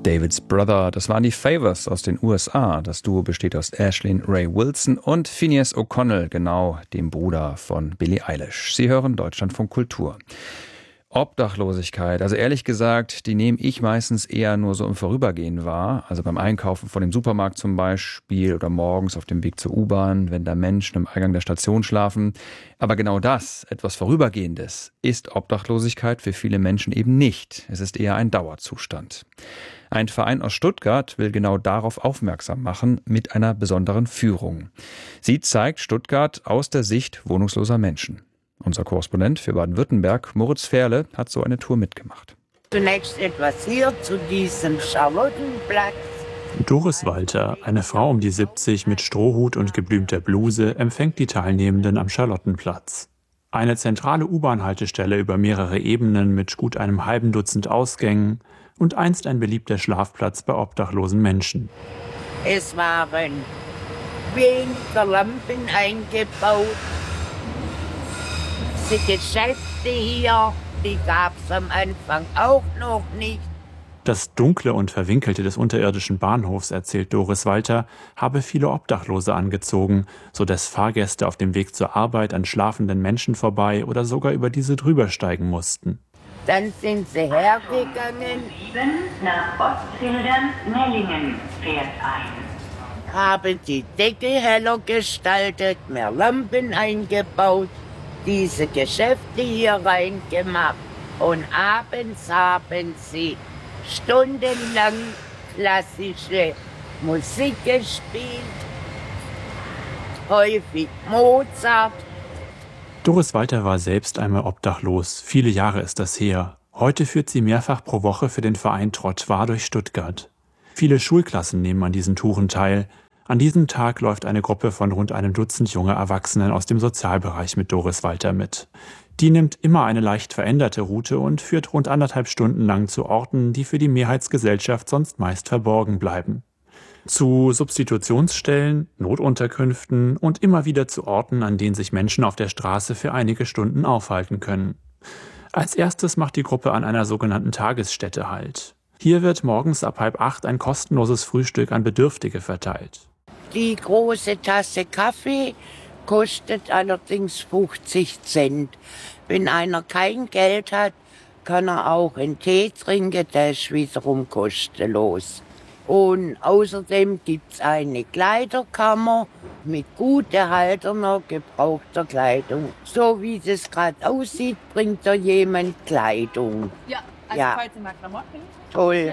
David's Brother, das waren die Favours aus den USA. Das Duo besteht aus Ashlyn Ray Wilson und Phineas O'Connell, genau dem Bruder von Billie Eilish. Sie hören Deutschlandfunk Kultur. Obdachlosigkeit, also ehrlich gesagt, die nehme ich meistens eher nur so im Vorübergehen wahr. Also beim Einkaufen vor dem Supermarkt zum Beispiel oder morgens auf dem Weg zur U-Bahn, wenn da Menschen im Eingang der Station schlafen. Aber genau das, etwas Vorübergehendes, ist Obdachlosigkeit für viele Menschen eben nicht. Es ist eher ein Dauerzustand. Ein Verein aus Stuttgart will genau darauf aufmerksam machen mit einer besonderen Führung. Sie zeigt Stuttgart aus der Sicht wohnungsloser Menschen. Unser Korrespondent für Baden-Württemberg, Moritz Ferle, hat so eine Tour mitgemacht. Zunächst etwas hier zu diesem Charlottenplatz. Doris Walter, eine Frau um die 70 mit Strohhut und geblümter Bluse, empfängt die Teilnehmenden am Charlottenplatz. Eine zentrale U-Bahn-Haltestelle über mehrere Ebenen mit gut einem halben Dutzend Ausgängen und einst ein beliebter Schlafplatz bei obdachlosen Menschen. Es waren weniger Lampen eingebaut. Die Geschäfte hier, die gab es am Anfang auch noch nicht. Das Dunkle und Verwinkelte des unterirdischen Bahnhofs, erzählt Doris Walter, habe viele Obdachlose angezogen, sodass Fahrgäste auf dem Weg zur Arbeit an schlafenden Menschen vorbei oder sogar über diese drübersteigen mussten. Dann sind sie hergegangen, nach Ostfildern, Mellingen fährt ein. haben die Decke heller gestaltet, mehr Lampen eingebaut, diese Geschäfte hier reingemacht und abends haben sie stundenlang klassische Musik gespielt, häufig Mozart. Doris Walter war selbst einmal obdachlos, viele Jahre ist das her. Heute führt sie mehrfach pro Woche für den Verein Trottoir durch Stuttgart. Viele Schulklassen nehmen an diesen Touren teil. An diesem Tag läuft eine Gruppe von rund einem Dutzend junger Erwachsenen aus dem Sozialbereich mit Doris Walter mit. Die nimmt immer eine leicht veränderte Route und führt rund 1,5 Stunden lang zu Orten, die für die Mehrheitsgesellschaft sonst meist verborgen bleiben. Zu Substitutionsstellen, Notunterkünften und immer wieder zu Orten, an denen sich Menschen auf der Straße für einige Stunden aufhalten können. Als erstes macht die Gruppe an einer sogenannten Tagesstätte Halt. Hier wird morgens ab 7:30 ein kostenloses Frühstück an Bedürftige verteilt. Die große Tasse Kaffee kostet allerdings 50 Cent. Wenn einer kein Geld hat, kann er auch einen Tee trinken, der ist wiederum kostenlos. Und außerdem gibt's eine Kleiderkammer mit gut erhaltener, gebrauchter Kleidung. So wie das gerade aussieht, bringt da jemand Kleidung. Ja, falls ihr mal Klamotten. Toll.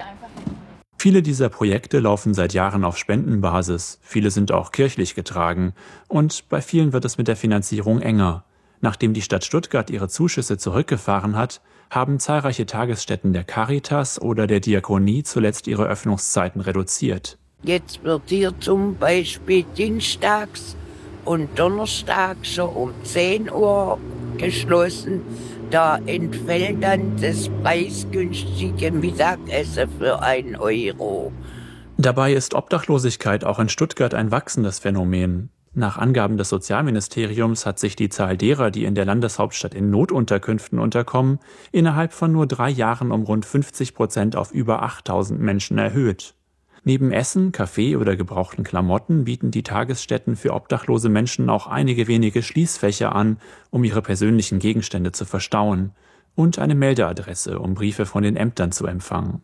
Viele dieser Projekte laufen seit Jahren auf Spendenbasis, viele sind auch kirchlich getragen und bei vielen wird es mit der Finanzierung enger. Nachdem die Stadt Stuttgart ihre Zuschüsse zurückgefahren hat, haben zahlreiche Tagesstätten der Caritas oder der Diakonie zuletzt ihre Öffnungszeiten reduziert. Jetzt wird hier zum Beispiel dienstags und donnerstags schon um 10 Uhr geschlossen. Da entfällt dann das preisgünstige Mittagessen für 1 Euro. Dabei ist Obdachlosigkeit auch in Stuttgart ein wachsendes Phänomen. Nach Angaben des Sozialministeriums hat sich die Zahl derer, die in der Landeshauptstadt in Notunterkünften unterkommen, innerhalb von nur 3 Jahren um rund 50% auf über 8.000 Menschen erhöht. Neben Essen, Kaffee oder gebrauchten Klamotten bieten die Tagesstätten für obdachlose Menschen auch einige wenige Schließfächer an, um ihre persönlichen Gegenstände zu verstauen, und eine Meldeadresse, um Briefe von den Ämtern zu empfangen.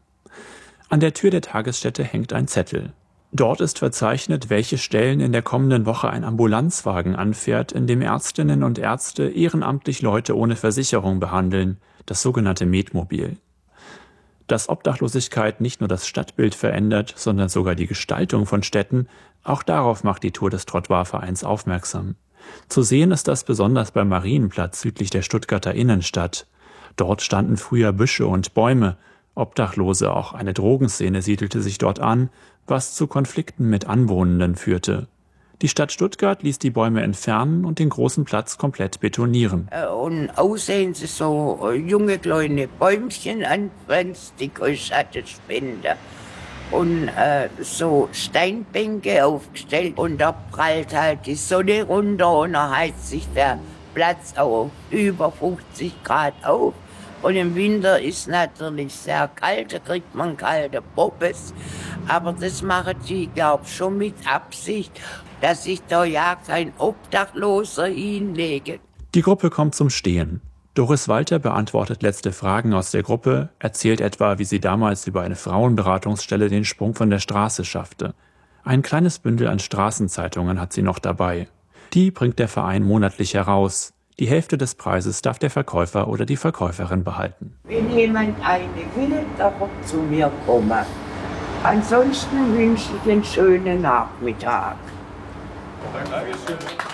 An der Tür der Tagesstätte hängt ein Zettel. Dort ist verzeichnet, welche Stellen in der kommenden Woche ein Ambulanzwagen anfährt, in dem Ärztinnen und Ärzte ehrenamtlich Leute ohne Versicherung behandeln, das sogenannte Medmobil. Dass Obdachlosigkeit nicht nur das Stadtbild verändert, sondern sogar die Gestaltung von Städten, auch darauf macht die Tour des Trottoir-Vereins aufmerksam. Zu sehen ist das besonders beim Marienplatz südlich der Stuttgarter Innenstadt. Dort standen früher Büsche und Bäume. Obdachlose, auch eine Drogenszene siedelte sich dort an, was zu Konflikten mit Anwohnenden führte. Die Stadt Stuttgart ließ die Bäume entfernen und den großen Platz komplett betonieren. Und aussehen sie so junge kleine Bäumchen anpflanzt, die Schatten spenden. Und so Steinbänke aufgestellt und da prallt halt die Sonne runter und da heizt sich der Platz auf über 50 Grad auf. Und im Winter ist natürlich sehr kalt, da kriegt man kalte Poppes. Aber das machen die, glaube ich, schon mit Absicht, dass sich da ja kein Obdachloser hinlegt. Die Gruppe kommt zum Stehen. Doris Walter beantwortet letzte Fragen aus der Gruppe, erzählt etwa, wie sie damals über eine Frauenberatungsstelle den Sprung von der Straße schaffte. Ein kleines Bündel an Straßenzeitungen hat sie noch dabei. Die bringt der Verein monatlich heraus. Die Hälfte des Preises darf der Verkäufer oder die Verkäuferin behalten. Wenn jemand eine will, darf er zu mir kommen. Ansonsten wünsche ich einen schönen Nachmittag. Dankeschön.